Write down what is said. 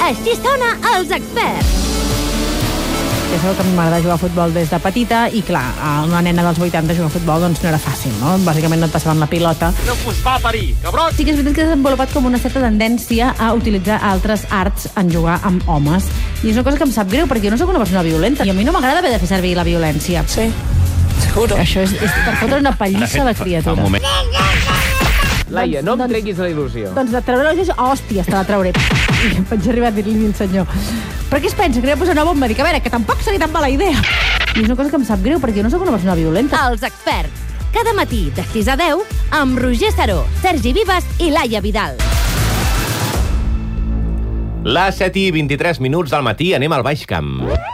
Així sona Els Experts. Ja sabeu que a mi m'agrada jugar a futbol des de petita i, clar, una nena dels 80 jugar a futbol doncs no era fàcil, no? Bàsicament no et passaven la pilota. No us va parir, cabrón! Sí que és veritat que he desenvolupat com una certa tendència a utilitzar altres arts en jugar amb homes. I és una cosa que em sap greu, perquè jo no sóc una persona violenta. I a mi no m'agrada haver de fer servir la violència. Sí, seguro. Això és per fotre una pallissa a la criatura. Laia, no em treguis la il·lusió. Doncs de treure la il·lusió... Hòsties, te la trauré. I vaig arribar a dir-li al senyor. Per què es pensa que li va posar una bomba? Dic, a veure, que tampoc seria tan mala idea. I és una cosa que em sap greu, perquè jo no sóc una persona violenta. Els Experts. Cada matí de 6 a 10 amb Roger Saró, Sergi Vives i Laia Vidal. Les 7:23 del matí, anem al Baix Camp.